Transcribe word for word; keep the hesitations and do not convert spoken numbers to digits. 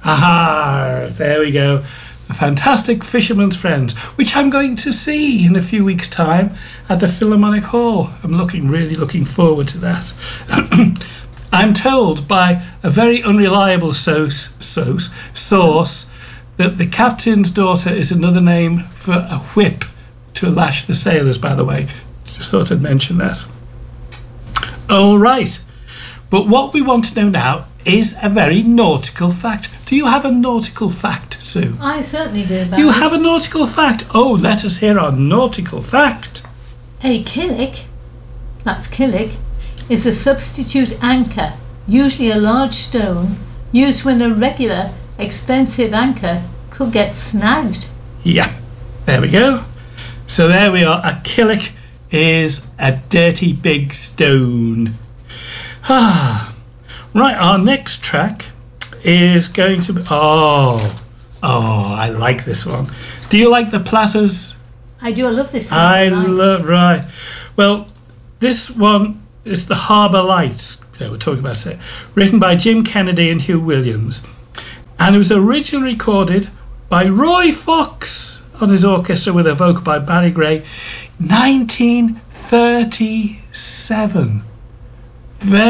Ah, there we go. The Fantastic Fisherman's Friends, which I'm going to see in a few weeks' time at the Philharmonic Hall. I'm looking, really looking forward to that. I'm told by a very unreliable source, source, source that the captain's daughter is another name for a whip to lash the sailors, by the way. Just thought I'd mention that. All right. But what we want to know now is a very nautical fact. Do you have a nautical fact, Sue? I certainly do. Barry. You have a nautical fact? Oh, let us hear our nautical fact. A killick, that's killick, is a substitute anchor, usually a large stone, used when a regular, expensive anchor could get snagged. Yeah, there we go. So there we are. A killick is a dirty big stone. Ah, right, our next track is going to be... Oh, oh, I like this one. Do you like the Platters? I do, I love this song. I Nice. love... Right. Well, this one is the Harbour Lights. So we're talking about it. Written by Jim Kennedy and Hugh Williams. And it was originally recorded by Roy Fox on his orchestra with a vocal by Barry Gray. nineteen thirty-seven. Very